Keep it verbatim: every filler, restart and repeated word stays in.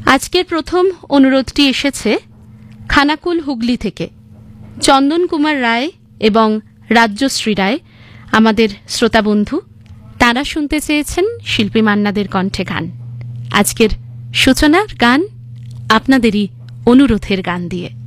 আজকের প্রথম অনুরোধটি এসেছে খানাকুল হুগলি থেকে। চন্দন কুমার রায় এবং রাজ্যশ্রী রায় আমাদের শ্রোতা বন্ধু, তারা শুনতে চেয়েছেন শিল্পী মান্নাদের কণ্ঠে গান। আজকের সূচনার গান আপনাদেরই অনুরোধের গান দিয়ে।